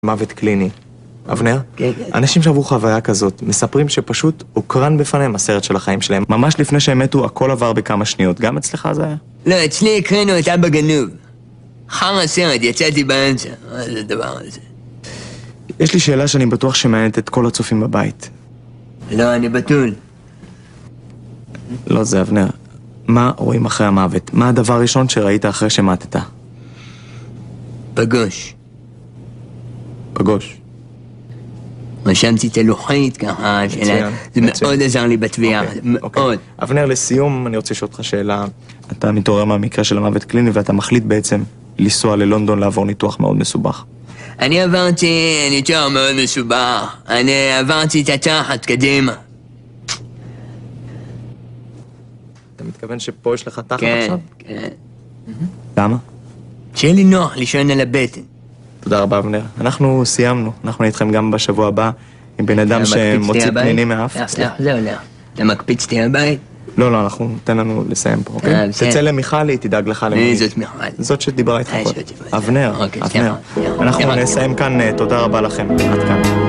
מוות קליני. אבנר? כן. אנשים שעברו חוויה כזאת מספרים שפשוט הוקרן בפניהם הסרט של החיים שלהם. ממש לפני שהם מתו הכל עבר בכמה שניות. גם אצלך זה היה? לא, אצלי הקרינו את אבא גנוב. חר הסרט, יצאתי באמצע. מה זה הדבר הזה? יש לי שאלה שאני בטוח שמעניינת את כל הצופים בבית. לא, אני בתול. לא זה, אבנר. מה רואים אחרי המוות? מה הדבר הראשון שראית אחרי שמתת? פגוש. פגוש. רשמתי את הלוחית ככה, זה מאוד עזר לי בתביעה, מאוד. אבנר, לסיום אני רוצה לשאול אותך שאלה. אתה מתעורר מהמקרה של המוות קליני ואתה מחליט בעצם לנסוע ללונדון לעבור ניתוח מאוד מסובך. אני עברתי ניתוח מאוד מסובך. אני עברתי את התחת קדימה. אתה מתכוון שפה יש לך תחת כן, עכשיו? כן. למה? שיהיה לי נוח לישון על הבטן. תודה רבה, אבנר. אנחנו סיימנו. אנחנו איתכם גם בשבוע הבא עם בן אדם שמוציא פנינים מאף. זהו, לא. אתה מקפיץ אותי הבית? לא, אנחנו תן לנו לסיים פה, אוקיי? תצא למיכל, היא תדאג לך למונית. מי זאת מיכל? זאת שדיברה איתך פה. זאת. אבנר, אוקיי, אבנר. אנחנו נסיים כאן, תודה רבה לכם. עד כאן.